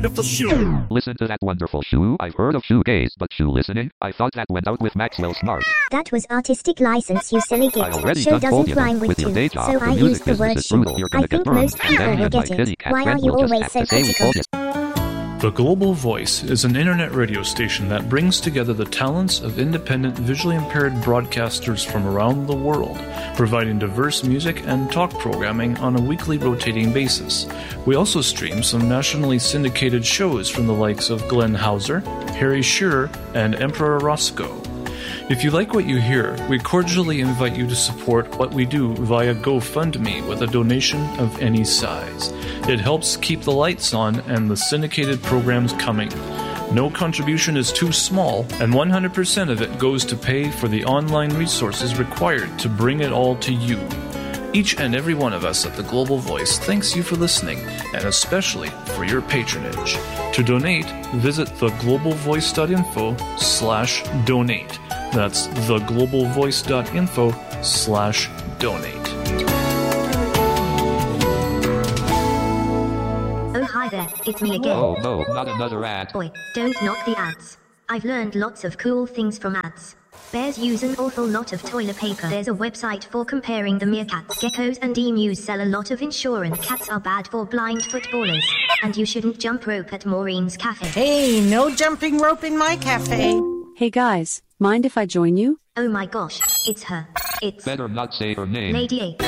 wonderful shoe. Listen to that wonderful shoe. I've heard of shoegaze, but shoe listening? I thought that went out with Maxwell Smart. That was artistic license, you silly git. I already Show done doesn't told rhyme you, with your two, day job, so the I music used the word business is shoe. brutal. You're I gonna think get burned, most and people then me will and my get kitty it. cat Why are friend you will just always have so to say we critical? told you. The Global Voice is an internet radio station that brings together the talents of independent visually impaired broadcasters from around the world, providing diverse music and talk programming on a weekly rotating basis. We also stream some nationally syndicated shows from the likes of Glenn Hauser, Harry Shearer, and Emperor Roscoe. If you like what you hear, we cordially invite you to support what we do via GoFundMe with a donation of any size. It helps keep the lights on and the syndicated programs coming. No contribution is too small, and 100% of it goes to pay for the online resources required to bring it all to you. Each and every one of us at the Global Voice thanks you for listening, and especially for your patronage. To donate, visit theglobalvoice.info/donate. That's theglobalvoice.info/donate. Oh hi there, it's me again. Oh no, not another ad. Boy, don't knock the ads. I've learned lots of cool things from ads. Bears use an awful lot of toilet paper. There's a website for comparing the meerkats. Geckos and emus sell a lot of insurance. Cats are bad for blind footballers. And you shouldn't jump rope at Maureen's cafe. Hey, no jumping rope in my cafe. Hey guys, mind if I join you? Oh my gosh, it's her. It's Better not say her name. Lady A.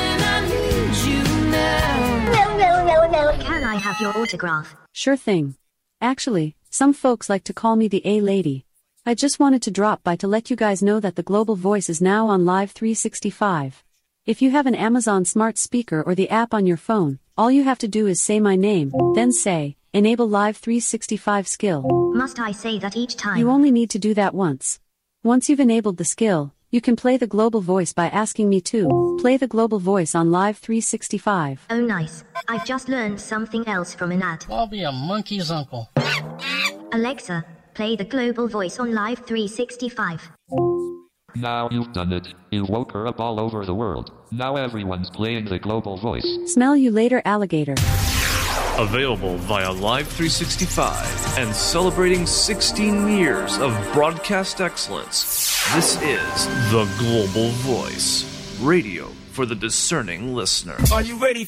Can I have your autograph? Sure thing. Actually, some folks like to call me the A-Lady. I just wanted to drop by to let you guys know that the Global Voice is now on Live 365. If you have an Amazon smart speaker or the app on your phone, all you have to do is say my name, then say, Enable Live 365 skill. Must I say that each time? You only need to do that once. Once you've enabled the skill, you can play the Global Voice by asking me to play the Global Voice on Live 365. Oh nice. I've just learned something else from an ad. I'll be a monkey's uncle. Alexa, play the Global Voice on Live 365. Now you've done it. You woke her up all over the world. Now everyone's playing the Global Voice. Smell you later, alligator. Available via Live 365 and celebrating 16 years of broadcast excellence. This is the Global Voice, radio for the discerning listener. Are you ready